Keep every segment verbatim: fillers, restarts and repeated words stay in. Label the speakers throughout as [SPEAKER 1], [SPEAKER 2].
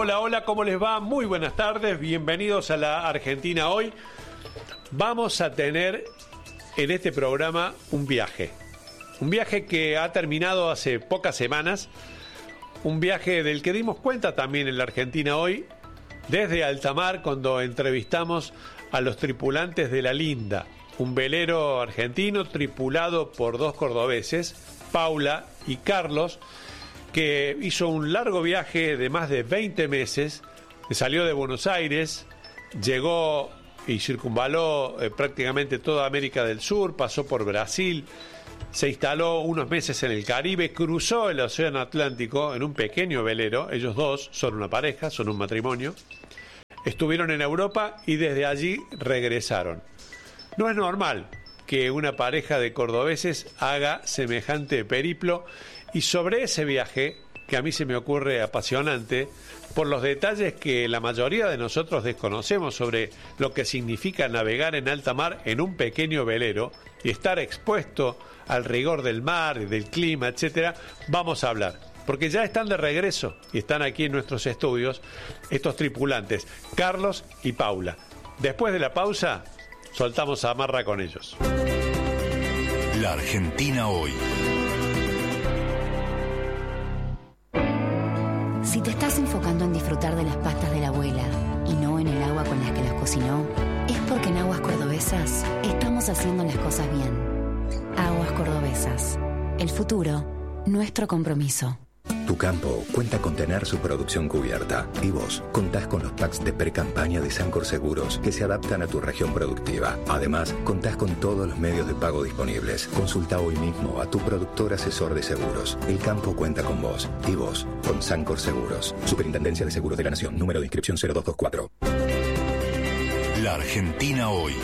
[SPEAKER 1] Hola, hola, ¿cómo les va? Muy buenas tardes, bienvenidos a la Argentina Hoy. Vamos a tener en este programa un viaje. Un viaje que ha terminado hace pocas semanas. Un viaje del que dimos cuenta también en la Argentina Hoy, desde alta mar, cuando entrevistamos a los tripulantes de la Linda, un velero argentino tripulado por dos cordobeses, Paula y Carlos, que hizo un largo viaje de más de veinte meses, salió de Buenos Aires, llegó y circunvaló eh, prácticamente toda América del Sur, pasó por Brasil, se instaló unos meses en el Caribe, cruzó el Océano Atlántico en un pequeño velero, ellos dos son una pareja, son un matrimonio, estuvieron en Europa y desde allí regresaron. No es normal que una pareja de cordobeses haga semejante periplo, y sobre ese viaje, que a mí se me ocurre apasionante, por los detalles que la mayoría de nosotros desconocemos sobre lo que significa navegar en alta mar en un pequeño velero y estar expuesto al rigor del mar y del clima, etcétera, vamos a hablar. Porque ya están de regreso y están aquí en nuestros estudios estos tripulantes, Carlos y Paula. Después de la pausa, soltamos a amarra con ellos.
[SPEAKER 2] La Argentina Hoy.
[SPEAKER 3] Si te estás enfocando en disfrutar de las pastas de la abuela y no en el agua con las que las cocinó, es porque en Aguas Cordobesas estamos haciendo las cosas bien. Aguas Cordobesas. El futuro, nuestro compromiso.
[SPEAKER 4] Tu campo cuenta con tener su producción cubierta. Y vos contás con los packs de pre-campaña de Sancor Seguros que se adaptan a tu región productiva. Además, contás con todos los medios de pago disponibles. Consulta hoy mismo a tu productor asesor de seguros. El campo cuenta con vos. Y vos con Sancor Seguros. Superintendencia de Seguros de la Nación. Número de inscripción cero dos dos cuatro.
[SPEAKER 2] La Argentina Hoy.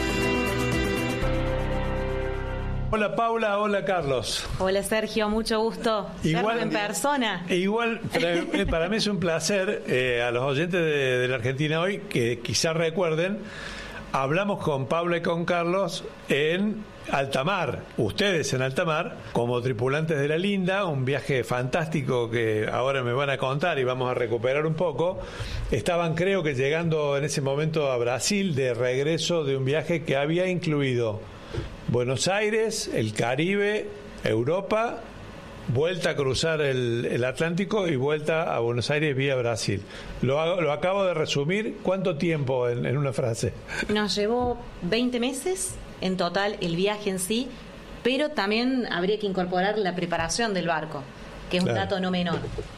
[SPEAKER 1] Hola Paula, hola Carlos.
[SPEAKER 5] Hola Sergio, mucho gusto
[SPEAKER 1] Igual,
[SPEAKER 5] verlo en persona.
[SPEAKER 1] Igual, para, para mí es un placer, eh, a los oyentes de, de la Argentina Hoy, que quizás recuerden, hablamos con Paula y con Carlos en alta mar, ustedes en alta mar, como tripulantes de la Linda, un viaje fantástico que ahora me van a contar y vamos a recuperar un poco. Estaban, creo que llegando en ese momento a Brasil, de regreso de un viaje que había incluido Buenos Aires, el Caribe, Europa, vuelta a cruzar el, el Atlántico y vuelta a Buenos Aires vía Brasil. Lo, hago, lo acabo de resumir. ¿Cuánto tiempo en, en una frase?
[SPEAKER 5] Nos llevó veinte meses en total el viaje en sí, pero también habría que incorporar la preparación del barco, que es un
[SPEAKER 1] Claro.
[SPEAKER 5] dato no menor.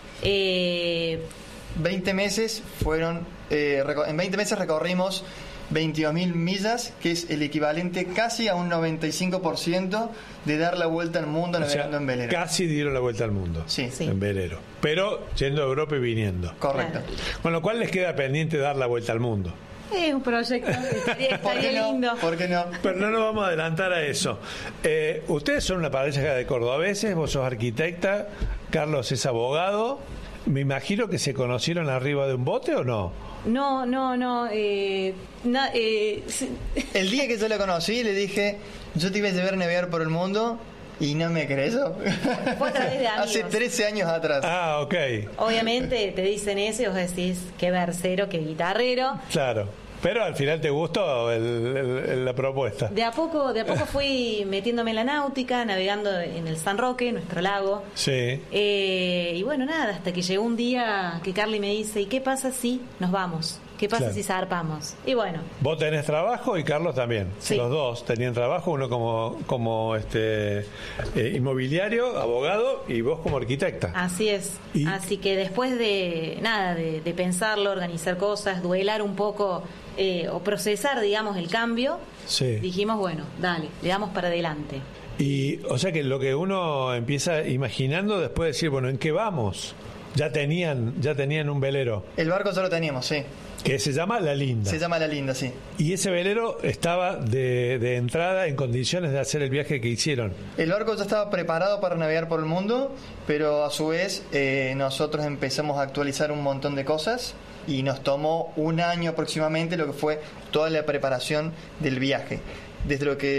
[SPEAKER 5] Eh,
[SPEAKER 6] veinte meses fueron, eh, en veinte meses recorrimos veintidós mil millas, que es el equivalente casi a un noventa y cinco por ciento de dar la vuelta al mundo navegando
[SPEAKER 1] O sea,
[SPEAKER 6] en velero.
[SPEAKER 1] Casi dieron la vuelta al mundo.
[SPEAKER 6] Sí,
[SPEAKER 5] sí.
[SPEAKER 1] En velero. Pero yendo a Europa y viniendo.
[SPEAKER 6] Correcto.
[SPEAKER 5] Claro.
[SPEAKER 1] Con lo cual les queda pendiente dar la vuelta al mundo.
[SPEAKER 5] es un proyecto, estaría,
[SPEAKER 6] ¿Por qué
[SPEAKER 5] estaría
[SPEAKER 6] no?
[SPEAKER 5] lindo.
[SPEAKER 6] ¿Por qué no?
[SPEAKER 1] Pero no nos vamos a adelantar a eso. Eh, ustedes son una pareja de cordobeses, vos sos arquitecta, Carlos es abogado. Me imagino que se conocieron arriba de un bote, ¿o no?
[SPEAKER 5] No, no, no. Eh, na- eh, sí.
[SPEAKER 6] El día que yo la conocí le dije, yo te iba a llevar a navegar por el mundo, y no me crees.
[SPEAKER 5] Fue a través de amigos.
[SPEAKER 6] Hace trece años atrás.
[SPEAKER 1] Ah, ok.
[SPEAKER 5] Obviamente te dicen eso y vos decís, qué versero, qué guitarrero.
[SPEAKER 1] Claro. Pero al final te gustó el, el, la propuesta.
[SPEAKER 5] De a poco, de a poco fui metiéndome en la náutica, navegando en el San Roque, nuestro lago.
[SPEAKER 1] Sí.
[SPEAKER 5] Eh, y bueno, nada, hasta que llegó un día que Carly me dice, ¿y qué pasa si nos vamos? ¿Qué pasa
[SPEAKER 1] Claro.
[SPEAKER 5] si zarpamos? Y bueno,
[SPEAKER 1] Vos tenés trabajo y Carlos también.
[SPEAKER 5] Sí.
[SPEAKER 1] Los dos tenían trabajo, uno como, como este eh, inmobiliario, abogado, y vos como arquitecta.
[SPEAKER 5] así es.
[SPEAKER 1] ¿Y?
[SPEAKER 5] Así que después de nada, de, de pensarlo, organizar cosas, duelar un poco eh, o procesar, digamos, el cambio,
[SPEAKER 1] Sí.
[SPEAKER 5] dijimos, bueno, dale, le damos para adelante.
[SPEAKER 1] Y o sea que lo que uno empieza imaginando después de decir, bueno, ¿en qué vamos? Ya tenían, ya tenían un velero
[SPEAKER 6] El barco ya lo teníamos, sí.
[SPEAKER 1] que se llama La Linda.
[SPEAKER 6] Se llama La Linda, sí.
[SPEAKER 1] Y ese velero estaba de, de entrada en condiciones de hacer el viaje que hicieron.
[SPEAKER 6] El barco ya estaba preparado para navegar por el mundo, pero a su vez eh, nosotros empezamos a actualizar un montón de cosas y nos tomó un año aproximadamente lo que fue toda la preparación del viaje. Desde lo que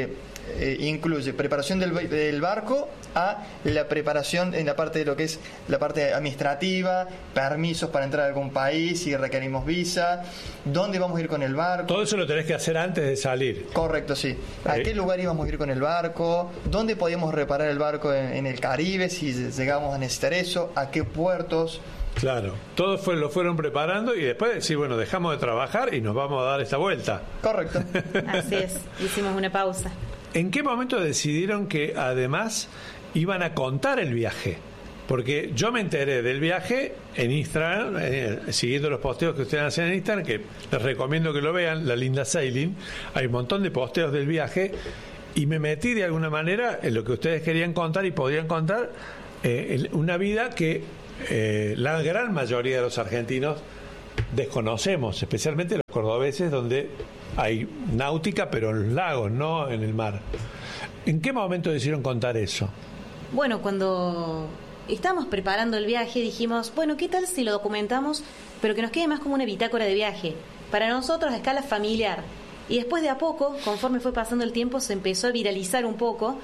[SPEAKER 6] eh, incluye preparación del, del barco a la preparación en la parte de lo que es la parte administrativa, permisos para entrar a algún país si requerimos visa, dónde vamos a ir con el barco.
[SPEAKER 1] Todo eso lo tenés que hacer antes de salir.
[SPEAKER 6] Correcto, sí. ¿A
[SPEAKER 1] Eh.
[SPEAKER 6] qué lugar íbamos a ir con el barco? ¿Dónde podíamos reparar el barco en, en el Caribe si llegamos a necesitar eso? ¿A qué puertos?
[SPEAKER 1] Claro, todos fue, lo fueron preparando y después decir, bueno, dejamos de trabajar y nos vamos a dar esta vuelta.
[SPEAKER 6] Correcto.
[SPEAKER 5] Así es, hicimos una pausa.
[SPEAKER 1] ¿En qué momento decidieron que además iban a contar el viaje? Porque yo me enteré del viaje en Instagram, eh, siguiendo los posteos que ustedes hacen en Instagram, que les recomiendo que lo vean, La Linda Sailing. Hay un montón de posteos del viaje y me metí de alguna manera en lo que ustedes querían contar y podían contar, eh, una vida que eh, la gran mayoría de los argentinos desconocemos, especialmente los cordobeses, donde hay náutica, pero en los lagos, no en el mar. ¿En qué momento decidieron contar eso?
[SPEAKER 5] Bueno, cuando estábamos preparando el viaje dijimos, bueno, ¿qué tal si lo documentamos, pero que nos quede más como una bitácora de viaje? Para nosotros a escala familiar. Y después de a poco, conforme fue pasando el tiempo, se empezó a viralizar un poco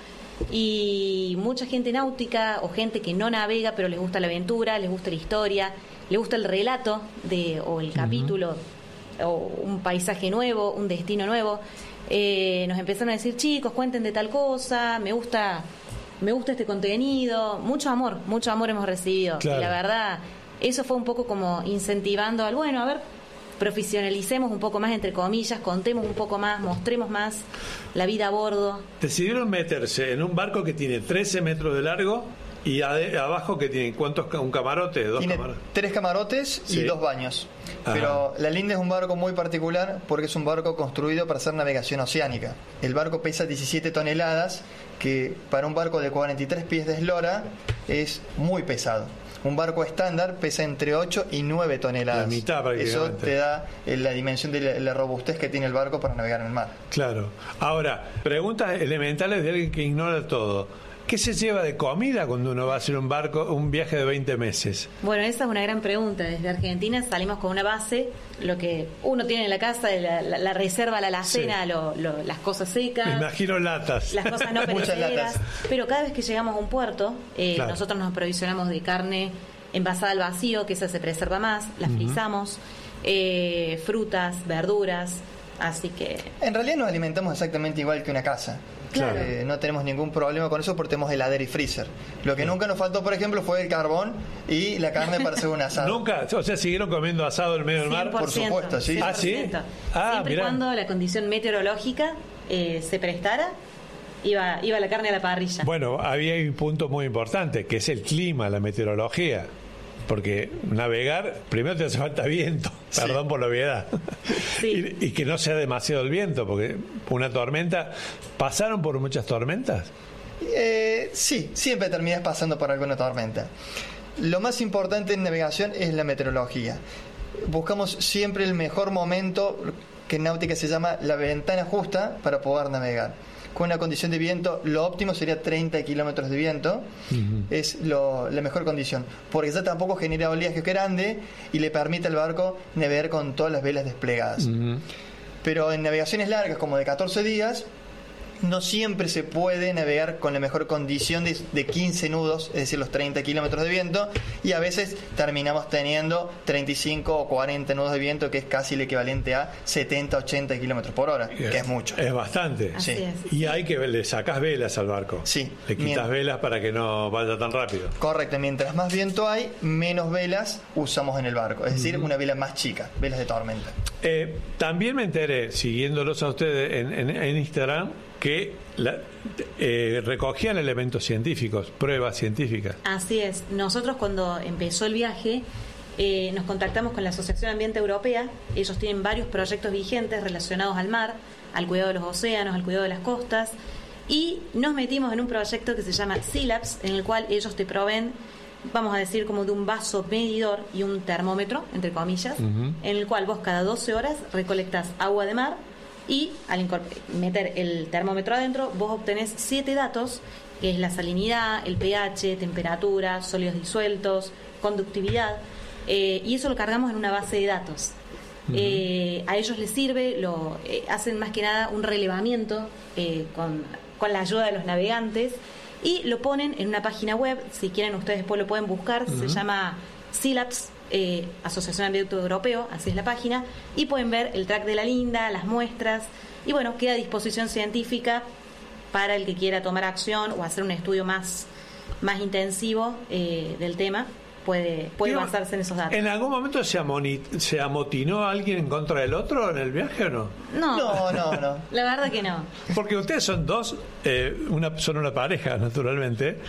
[SPEAKER 5] y mucha gente náutica o gente que no navega, pero les gusta la aventura, les gusta la historia, les gusta el relato de o el capítulo, uh-huh. o un paisaje nuevo, un destino nuevo. Eh, nos empezaron a decir, chicos, cuenten de tal cosa, me gusta... Me gusta este contenido, mucho amor, mucho amor hemos recibido.
[SPEAKER 1] Claro.
[SPEAKER 5] Y la verdad, eso fue un poco como incentivando al, bueno, a ver, profesionalicemos un poco más, entre comillas, contemos un poco más, mostremos más la vida a bordo.
[SPEAKER 1] Decidieron meterse en un barco que tiene trece metros de largo y ade- abajo que tiene, ¿cuántos? ¿Un camarote? ¿Dos
[SPEAKER 6] Tiene
[SPEAKER 1] camarotes?
[SPEAKER 6] tres camarotes y
[SPEAKER 1] Sí.
[SPEAKER 6] dos baños.
[SPEAKER 1] Ajá.
[SPEAKER 6] Pero La Linda es un barco muy particular porque es un barco construido para hacer navegación oceánica. El barco pesa diecisiete toneladas, que para un barco de cuarenta y tres pies de eslora es muy pesado. Un barco estándar pesa entre ocho y nueve toneladas.
[SPEAKER 1] La mitad, prácticamente.
[SPEAKER 6] Eso te da eh, la dimensión de la, la robustez que tiene el barco para navegar en el mar.
[SPEAKER 1] Claro. Ahora, preguntas elementales de alguien que ignora todo. ¿Qué se lleva de comida cuando uno va a hacer un barco, un viaje de veinte meses?
[SPEAKER 5] Bueno, esa es una gran pregunta. Desde Argentina salimos con una base, lo que uno tiene en la casa, la, la, la reserva, la alacena,
[SPEAKER 1] Sí.
[SPEAKER 5] lo, lo, las cosas secas.
[SPEAKER 1] Me imagino latas.
[SPEAKER 5] Las cosas no
[SPEAKER 6] Muchas
[SPEAKER 5] perecederas,
[SPEAKER 6] latas.
[SPEAKER 5] pero cada vez que llegamos a un puerto, eh,
[SPEAKER 1] Claro.
[SPEAKER 5] nosotros nos aprovisionamos de carne envasada al vacío, que esa se preserva más, la
[SPEAKER 1] Ujú.
[SPEAKER 5] frizamos, eh, frutas, verduras, así que...
[SPEAKER 6] En realidad nos alimentamos exactamente igual que una casa.
[SPEAKER 5] Claro.
[SPEAKER 6] Eh, no tenemos ningún problema con eso porque tenemos heladera y freezer. Lo que nunca nos faltó, por ejemplo, fue el carbón y la carne para hacer un asado.
[SPEAKER 1] Nunca, o sea, siguieron comiendo asado en medio del mar.
[SPEAKER 6] Por supuesto, sí.
[SPEAKER 1] Ah, ¿sí?
[SPEAKER 5] cien por ciento.
[SPEAKER 1] Ah,
[SPEAKER 5] Siempre y
[SPEAKER 1] mirá.
[SPEAKER 5] cuando la condición meteorológica eh, se prestara, iba, iba la carne a la parrilla.
[SPEAKER 1] Bueno, había un punto muy importante, que es el clima, la meteorología. Porque navegar, primero te hace falta viento,
[SPEAKER 6] Sí.
[SPEAKER 1] perdón por la obviedad.
[SPEAKER 5] Sí.
[SPEAKER 1] Y, y que no sea demasiado el viento, porque una tormenta. ¿Pasaron por muchas tormentas?
[SPEAKER 6] Eh, sí, siempre terminas pasando por alguna tormenta. Lo más importante en navegación es la meteorología. Buscamos siempre el mejor momento, que en náutica se llama la ventana justa para poder navegar. Con una condición de viento, lo óptimo sería treinta kilómetros de viento. Uh-huh. Es lo, la mejor condición, porque ya tampoco genera oleaje grande y le permite al barco navegar con todas las velas desplegadas. Uh-huh. Pero en navegaciones largas, como de catorce días, no siempre se puede navegar con la mejor condición de, de quince nudos, es decir, los treinta kilómetros de viento, y a veces terminamos teniendo treinta y cinco o cuarenta nudos de viento, que es casi el equivalente a setenta, ochenta kilómetros por hora, que es mucho.
[SPEAKER 1] Es bastante.
[SPEAKER 5] Así
[SPEAKER 6] Sí.
[SPEAKER 5] es.
[SPEAKER 1] Y hay que le sacás velas al barco.
[SPEAKER 6] Sí.
[SPEAKER 1] Le quitas
[SPEAKER 6] Bien.
[SPEAKER 1] velas para que no vaya tan rápido.
[SPEAKER 6] Correcto, mientras más viento hay, menos velas usamos en el barco, es decir, una vela más chica, velas de tormenta.
[SPEAKER 1] Eh, también me enteré, siguiéndolos a ustedes en, en, en Instagram, que la, eh, recogían elementos científicos, pruebas científicas.
[SPEAKER 5] Así es. Nosotros cuando empezó el viaje eh, nos contactamos con la Asociación Ambiente Europea. Ellos tienen varios proyectos vigentes relacionados al mar, al cuidado de los océanos, al cuidado de las costas, y nos metimos en un proyecto que se llama SEALABS, en el cual ellos te proveen, vamos a decir, como de un vaso medidor y un termómetro, entre comillas, uh-huh. en el cual vos cada doce horas recolectás agua de mar y al meter el termómetro adentro vos obtenés siete datos, que es la salinidad, el pH, temperatura, sólidos disueltos, conductividad, eh, y eso lo cargamos en una base de datos. Uh-huh. Eh, a ellos les sirve, lo eh, hacen más que nada un relevamiento eh, con con la ayuda de los navegantes, y lo ponen en una página web. Si quieren ustedes después lo pueden buscar. Uh-huh. Se llama SEALABS, eh, Asociación Ambiente Europeo, así es la página, y pueden ver el track de la Linda, las muestras, y bueno, queda a disposición científica para el que quiera tomar acción o hacer un estudio más, más intensivo eh, del tema. Puede, puede Digo, basarse en esos datos.
[SPEAKER 1] ¿En algún momento se, amoni- se amotinó alguien en contra del otro en el viaje o no?
[SPEAKER 5] No,
[SPEAKER 6] no, no. no.
[SPEAKER 5] La verdad que no.
[SPEAKER 1] Porque ustedes son dos, eh, una, son una pareja, naturalmente,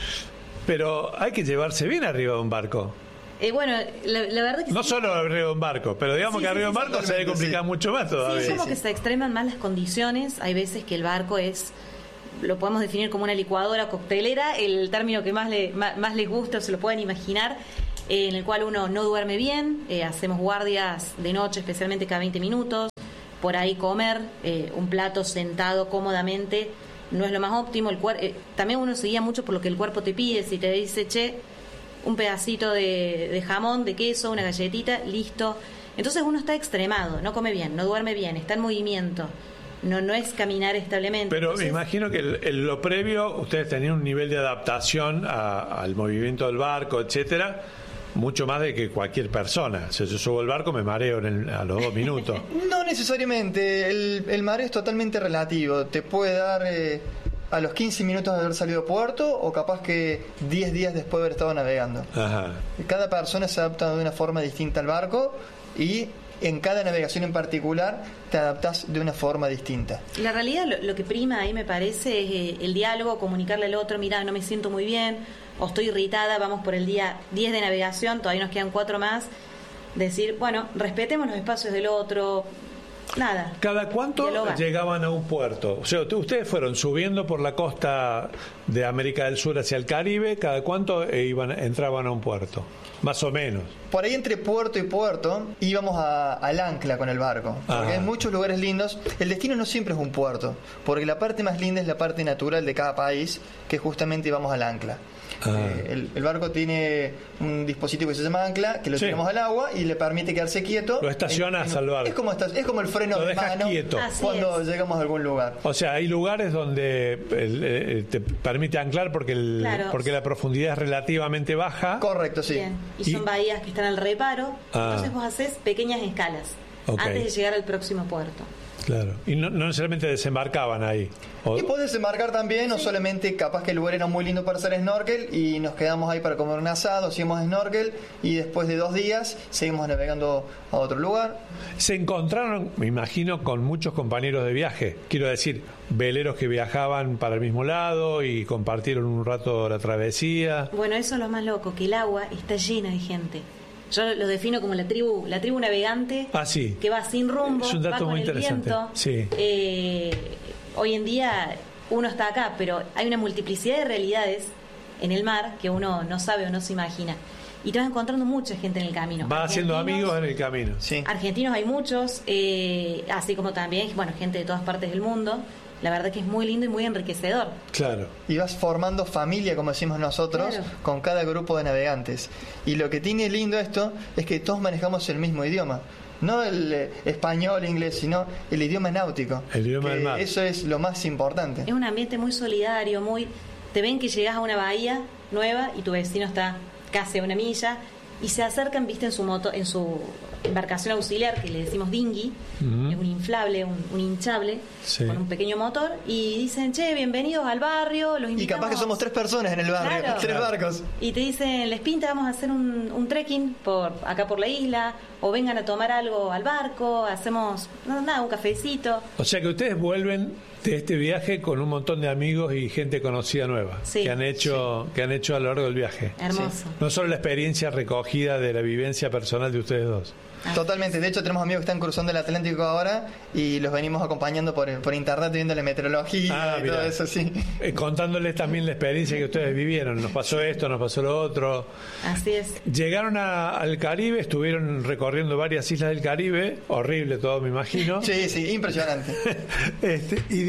[SPEAKER 1] pero hay que llevarse bien arriba de un barco.
[SPEAKER 5] Eh, bueno, la, la verdad que
[SPEAKER 1] no
[SPEAKER 5] sí.
[SPEAKER 1] Solo arriba de un barco, pero digamos
[SPEAKER 5] sí,
[SPEAKER 1] que arriba de
[SPEAKER 5] sí,
[SPEAKER 1] un barco se debe complicar sí. mucho más todavía.
[SPEAKER 5] Sí, es como
[SPEAKER 1] sí.
[SPEAKER 5] que se extreman más las condiciones. Hay veces que el barco es, lo podemos definir como una licuadora coctelera, el término que más, le, más, más les gusta o se lo pueden imaginar, eh, en el cual uno no duerme bien, eh, hacemos guardias de noche, especialmente cada veinte minutos, por ahí comer, eh, un plato sentado cómodamente, no es lo más óptimo. El cuer- eh, también uno se guía mucho por lo que el cuerpo te pide. Si te dice, che, un pedacito de, de jamón, de queso, una galletita, listo. Entonces uno está extremado, no come bien, no duerme bien, está en movimiento. No, no es caminar establemente.
[SPEAKER 1] Pero
[SPEAKER 5] Entonces,
[SPEAKER 1] me imagino que el, el, lo previo, ustedes tenían un nivel de adaptación a, al movimiento del barco, etcétera, mucho más de que cualquier persona. Si yo subo el barco me mareo en el, a los dos minutos.
[SPEAKER 6] No necesariamente, el, el mareo es totalmente relativo. Te puede dar eh, a los quince minutos de haber salido a puerto o capaz que diez días después de haber estado navegando.
[SPEAKER 1] Ajá.
[SPEAKER 6] Cada persona se adapta de una forma distinta al barco y en cada navegación en particular te adaptas de una forma distinta.
[SPEAKER 5] La realidad, lo, lo que prima ahí me parece es eh, el diálogo, comunicarle al otro, mira, no me siento muy bien, o estoy irritada, vamos por el día diez de navegación, todavía nos quedan cuatro más. Decir, bueno, respetemos los espacios del otro, nada.
[SPEAKER 1] ¿Cada cuánto dialogar. Llegaban a un puerto? O sea, ustedes fueron subiendo por la costa de América del Sur hacia el Caribe, ¿cada cuánto iban, entraban a un puerto? Más o menos.
[SPEAKER 6] Por ahí entre puerto y puerto íbamos a, al ancla con el barco, porque Ajá. hay muchos lugares lindos. El destino no siempre es un puerto, porque la parte más linda es la parte natural de cada país, que justamente íbamos al ancla. Eh, el, el barco tiene un dispositivo que se llama ancla, que lo sí. tiramos al agua y le permite quedarse quieto.
[SPEAKER 1] Lo estacionas al barco.
[SPEAKER 6] Es como, es como el freno
[SPEAKER 1] lo
[SPEAKER 6] de
[SPEAKER 1] dejas
[SPEAKER 6] mano
[SPEAKER 1] quieto.
[SPEAKER 6] cuando llegamos a algún lugar.
[SPEAKER 1] O sea, hay lugares donde el, el, te permite anclar porque el, claro. porque la profundidad es relativamente baja.
[SPEAKER 6] Correcto, sí.
[SPEAKER 5] Bien. Y son y... bahías que están al reparo. Ah. Entonces vos haces pequeñas escalas okay. antes de llegar al próximo puerto.
[SPEAKER 1] Claro, y no, no necesariamente desembarcaban ahí.
[SPEAKER 6] O... Y podés desembarcar también, sí. o solamente capaz que el lugar era muy lindo para hacer snorkel y nos quedamos ahí para comer un asado, hacíamos snorkel y después de dos días seguimos navegando a otro lugar.
[SPEAKER 1] Se encontraron, me imagino, con muchos compañeros de viaje, quiero decir, veleros que viajaban para el mismo lado y compartieron un rato la travesía.
[SPEAKER 5] Bueno, eso es lo más loco, que el agua está llena de gente. Yo lo defino como la tribu, la tribu navegante
[SPEAKER 1] ah, sí.
[SPEAKER 5] que va sin rumbo,
[SPEAKER 1] es un dato
[SPEAKER 5] va con
[SPEAKER 1] muy
[SPEAKER 5] el
[SPEAKER 1] interesante.
[SPEAKER 5] viento.
[SPEAKER 1] Sí.
[SPEAKER 5] Eh, hoy en día uno está acá, pero hay una multiplicidad de realidades en el mar que uno no sabe o no se imagina. Y te vas encontrando mucha gente en el camino.
[SPEAKER 1] Va haciendo amigos en el camino.
[SPEAKER 6] Sí.
[SPEAKER 5] Argentinos hay muchos, eh, así como también, bueno, gente de todas partes del mundo. La verdad que es muy lindo y muy enriquecedor.
[SPEAKER 1] Claro.
[SPEAKER 6] Y vas formando familia, como decimos nosotros, claro. con cada grupo de navegantes. Y lo que tiene lindo esto es que todos manejamos el mismo idioma. No el eh, español, inglés, sino el idioma náutico.
[SPEAKER 1] El idioma del mar.
[SPEAKER 6] Eso es lo más importante.
[SPEAKER 5] Es un ambiente muy solidario, muy... Te ven que llegas a una bahía nueva y tu vecino está casi a una milla y se acercan, viste, en su moto, en su embarcación auxiliar, que le decimos dinghy, uh-huh. es un inflable, un, un hinchable, sí. con un pequeño motor, y dicen, che, bienvenidos al barrio, los invitamos.
[SPEAKER 6] Y capaz que somos tres personas en el barrio, claro. tres barcos.
[SPEAKER 5] Y te dicen, les pinta, vamos a hacer un, un trekking por acá por la isla, o vengan a tomar algo al barco, hacemos, no, nada, un cafecito.
[SPEAKER 1] O sea que ustedes vuelven de este viaje con un montón de amigos y gente conocida nueva,
[SPEAKER 5] sí.
[SPEAKER 1] que han hecho sí. que han hecho a lo largo del viaje.
[SPEAKER 5] Hermoso.
[SPEAKER 1] Sí. No solo la experiencia recogida de la vivencia personal de ustedes dos.
[SPEAKER 5] Ah.
[SPEAKER 6] Totalmente, de hecho tenemos amigos que están cruzando el Atlántico ahora y los venimos acompañando por, por internet viendo la meteorología
[SPEAKER 1] ah,
[SPEAKER 6] y
[SPEAKER 1] mirá.
[SPEAKER 6] todo eso, sí.
[SPEAKER 1] Eh, contándoles también la experiencia que ustedes vivieron, nos pasó esto, nos pasó lo otro.
[SPEAKER 5] Así es.
[SPEAKER 1] Llegaron a, al Caribe, estuvieron recorriendo varias islas del Caribe, horrible todo me imagino.
[SPEAKER 6] Sí, sí, impresionante.
[SPEAKER 1] este, y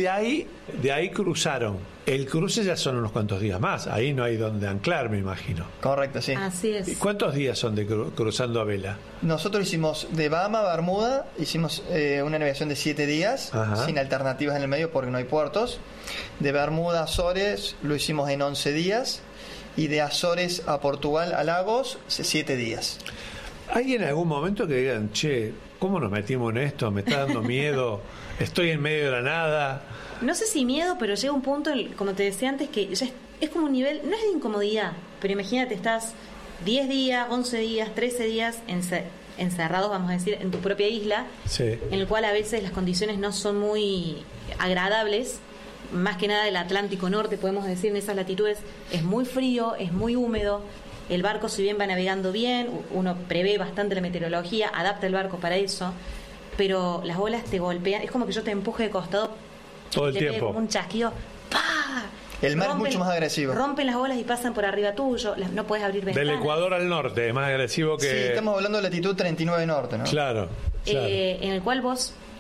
[SPEAKER 1] de ahí, de ahí cruzaron. El cruce ya son unos cuantos días más. Ahí no hay donde anclar, me imagino.
[SPEAKER 6] Correcto, sí.
[SPEAKER 5] Así es.
[SPEAKER 1] ¿Y cuántos días son de cru- cruzando a vela?
[SPEAKER 6] Nosotros hicimos de Bahama a Bermuda, hicimos eh, una navegación de siete días,
[SPEAKER 1] Ajá.
[SPEAKER 6] sin alternativas en el medio porque no hay puertos. De Bermuda a Azores lo hicimos en once días. Y de Azores a Portugal, a Lagos, siete días.
[SPEAKER 1] ¿Hay en algún momento que digan, che, ¿cómo nos metimos en esto? Me está dando miedo, estoy en medio de la nada?
[SPEAKER 5] No sé si miedo, pero llega un punto, como te decía antes, que ya es, es como un nivel, no es de incomodidad, pero imagínate, estás diez días, once días, trece días ence- encerrados, vamos a decir, en tu propia isla,
[SPEAKER 1] Sí.
[SPEAKER 5] en el cual a veces las condiciones no son muy agradables. Más que nada el Atlántico Norte, podemos decir, en esas latitudes es muy frío, es muy húmedo. El barco, si bien va navegando bien, uno prevé bastante la meteorología, adapta el barco para eso, pero las olas te golpean, es como que yo te empuje de costado
[SPEAKER 1] Todo el
[SPEAKER 5] te pegue
[SPEAKER 1] tiempo.
[SPEAKER 5] como un chasquido. ¡Pah!
[SPEAKER 6] El mar es mucho más agresivo.
[SPEAKER 5] Rompen las olas y pasan por arriba tuyo, las- no puedes abrir ventanas.
[SPEAKER 1] Del Ecuador al norte, es más agresivo que...
[SPEAKER 6] Sí, estamos hablando de latitud treinta y nueve norte, ¿no?
[SPEAKER 1] Claro, claro.
[SPEAKER 5] Eh, en el cual vos